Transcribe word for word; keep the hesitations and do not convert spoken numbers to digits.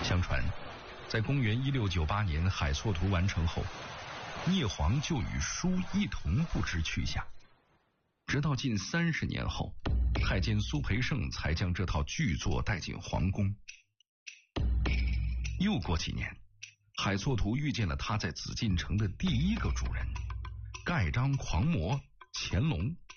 相传，在公元一六九八年海错图完成后，聂璜就与书一同不知去向。直到近三十年后，太监苏培盛才将这套巨作带进皇宫。又过几年，海错图遇见了他在紫禁城的第一个主人——盖章狂魔乾隆。